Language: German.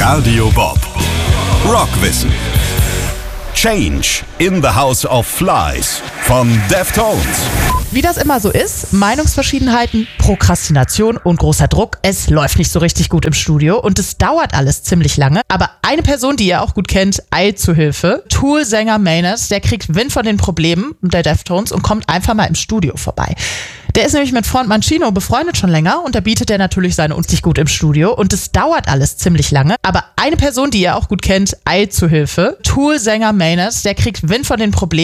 Radio Bob. Rockwissen. Change in the House of Flies von Deftones. Wie das immer so ist, Meinungsverschiedenheiten, Prokrastination und großer Druck. Es läuft nicht so richtig gut im Studio und es dauert alles ziemlich lange. Aber eine Person, die ihr auch gut kennt, eilt zu Hilfe. Tool-Sänger Maynard, der kriegt Wind von den Problemen der Deftones und kommt einfach mal im Studio vorbei. Der ist nämlich mit Frontmann Chino befreundet schon länger und da bietet er natürlich seine Unsicht gut im Studio und es dauert alles ziemlich lange. Aber eine Person, die ihr auch gut kennt, eilt zu Hilfe. Tool-Sänger Maynard, der kriegt Wind von den Problemen